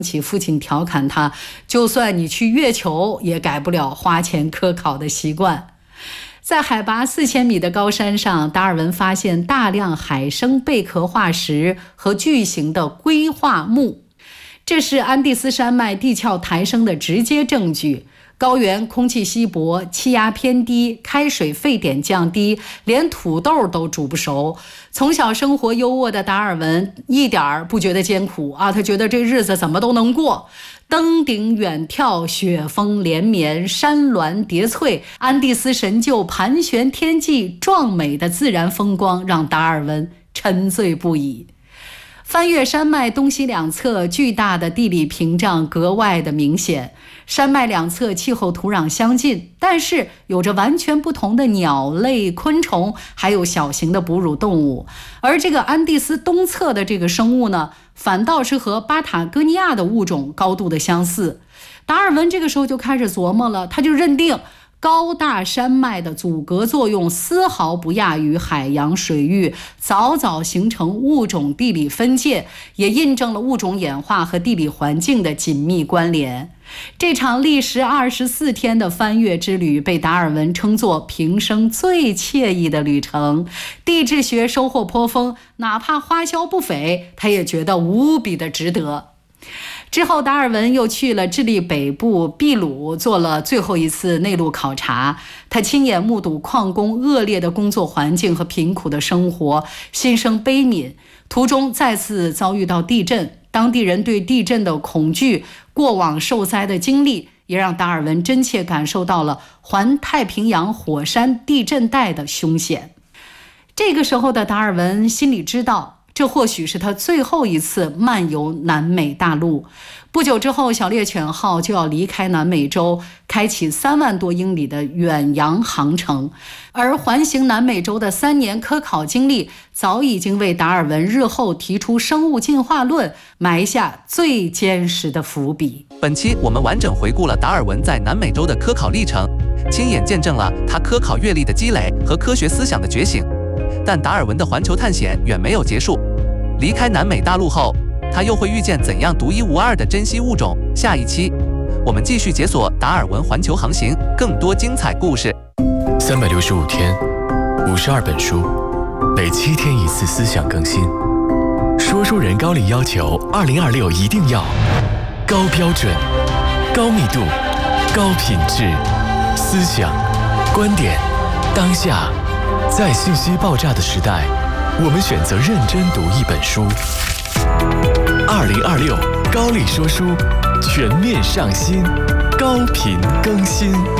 起父亲调侃他，就算你去月球也改不了花钱科考的习惯。在海拔4000米的高山上，达尔文发现大量海生贝壳化石和巨型的硅化木，这是安第斯山脉地壳抬升的直接证据。高原空气稀薄，气压偏低，开水沸点降低，连土豆都煮不熟。从小生活优渥的达尔文一点儿不觉得艰苦啊，他觉得这日子怎么都能过。登顶远眺，雪峰连绵，山峦叠翠，安第斯神岫盘旋天际，壮美的自然风光让达尔文沉醉不已。翻越山脉东西两侧，巨大的地理屏障格外的明显。山脉两侧气候土壤相近，但是有着完全不同的鸟类、昆虫，还有小型的哺乳动物。而这个安第斯东侧的这个生物呢，反倒是和巴塔哥尼亚的物种高度的相似。达尔文这个时候就开始琢磨了，他就认定高大山脉的阻隔作用丝毫不亚于海洋水域，早早形成物种地理分界，也印证了物种演化和地理环境的紧密关联。这场历时24天的翻越之旅被达尔文称作平生最惬意的旅程，地质学收获颇丰，哪怕花销不菲，他也觉得无比的值得。之后达尔文又去了智利北部秘鲁，做了最后一次内陆考察。他亲眼目睹矿工恶劣的工作环境和贫苦的生活，心生悲悯。途中再次遭遇到地震，当地人对地震的恐惧，过往受灾的经历，也让达尔文真切感受到了环太平洋火山地震带的凶险。这个时候的达尔文心里知道，这或许是他最后一次漫游南美大陆。不久之后，小猎犬号就要离开南美洲，开启3万多英里的远洋航程。而环行南美洲的3年科考经历，早已经为达尔文日后提出生物进化论埋下最坚实的伏笔。 本期我们完整回顾了达尔文在南美洲的科考历程，亲眼见证了他科考阅历的积累和科学思想的觉醒。但达尔文的环球探险远没有结束，离开南美大陆后，他又会遇见怎样独一无二的珍稀物种？下一期我们继续解锁达尔文环球航行，更多精彩故事。 365天，52本书，每7天1次思想更新。说书人高力要求2026一定要高标准、高密度、高品质，思想、观点，当下。在信息爆炸的时代，我们选择认真读一本书。2026高力说书全面上新，高频更新。